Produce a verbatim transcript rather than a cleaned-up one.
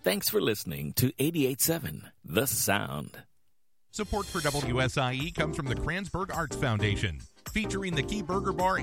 Thanks for listening to eighty-eight point seven The Sound. Support for W S I E comes from the Kranzberg Arts Foundation, featuring the Key Burger Bar